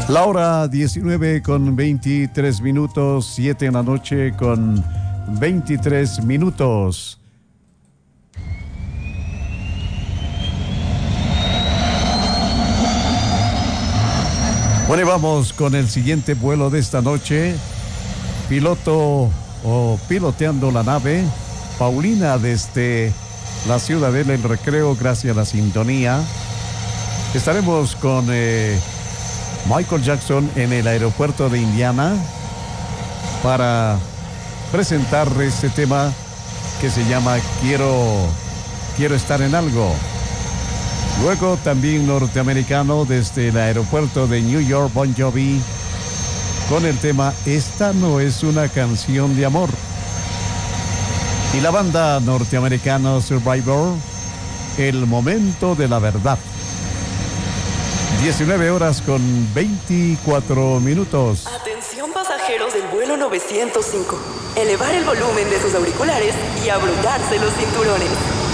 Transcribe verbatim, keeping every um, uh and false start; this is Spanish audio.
La hora diecinueve con veintitrés minutos, siete en la noche con veintitrés minutos. Bueno, y vamos con el siguiente vuelo de esta noche. Piloto o piloteando la nave, Paulina desde la Ciudadela del Recreo, gracias a la sintonía. Estaremos con eh, Michael Jackson en el aeropuerto de Indiana para presentar este tema que se llama Quiero, quiero estar en algo. Luego también norteamericano desde el aeropuerto de New York, Bon Jovi, con el tema Esta no es una canción de amor. Y la banda norteamericana Survivor, El momento de la verdad. diecinueve horas con veinticuatro minutos. Atención pasajeros del vuelo novecientos cinco. Elevar el volumen de sus auriculares y abrocharse los cinturones.